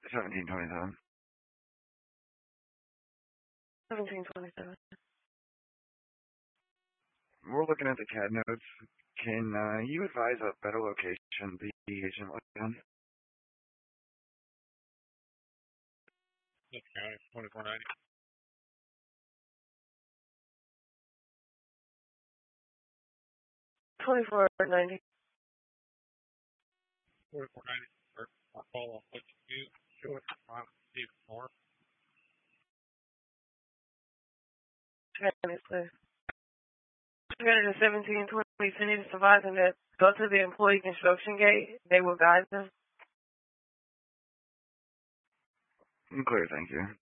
1727. 1727. We're looking at the CAD notes. Can you advise a better location the agent looked in? Okay, 2490. 2490. 2490. I'll follow up with you. Show it. I'm Steve Moore. Transfer. 31720. Cindy is advising that go to the employee construction gate. They will guide them. Clear, thank you.